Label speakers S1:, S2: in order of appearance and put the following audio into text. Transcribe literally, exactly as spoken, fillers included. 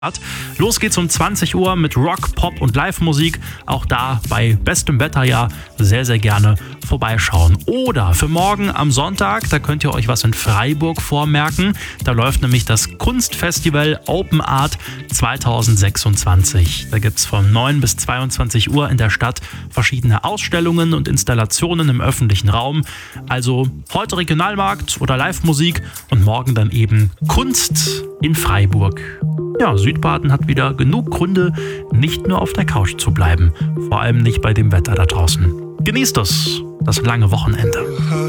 S1: Los geht's um zwanzig Uhr mit Rock, Pop und Live-Musik. Auch da bei bestem Wetter ja sehr, sehr gerne vorbeischauen. Oder für morgen am Sonntag, da könnt ihr euch was in Freiburg vormerken. Da läuft nämlich das Kunstfestival Open Art zwanzig sechsundzwanzig. Da gibt's von neun bis zweiundzwanzig Uhr in der Stadt verschiedene Ausstellungen und Installationen im öffentlichen Raum. Also heute Regionalmarkt oder Live-Musik und morgen dann eben Kunst in Freiburg. Ja, Südbaden hat wieder genug Gründe, nicht nur auf der Couch zu bleiben. Vor allem nicht bei dem Wetter da draußen. Genießt es, das lange Wochenende.